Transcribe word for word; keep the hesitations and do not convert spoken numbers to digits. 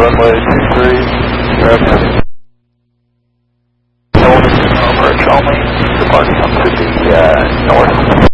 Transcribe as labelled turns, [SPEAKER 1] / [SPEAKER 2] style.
[SPEAKER 1] runway two three, traffic. Over Charlie, departing up to the uh, north.